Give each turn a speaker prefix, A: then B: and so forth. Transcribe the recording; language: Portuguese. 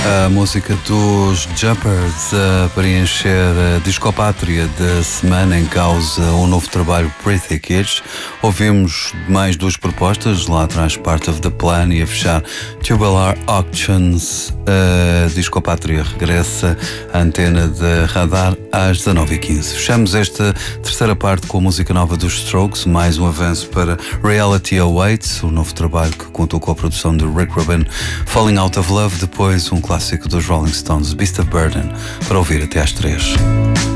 A: A música dos Jumpers a preencher a discopátria da semana em causa um novo trabalho Pretty Kids. Ouvimos mais duas propostas, lá atrás Part of the Plan e a fechar Tubular Auctions. A discopátria regressa à antena de Radar às 19h15. Fechamos esta terceira parte com a música nova dos Strokes, mais um avanço para Reality Awaits, o novo trabalho que contou com a produção de Rick Rubin, Falling Out of Love, depois um clássico dos Rolling Stones, Beast of Burden, para ouvir até às 3.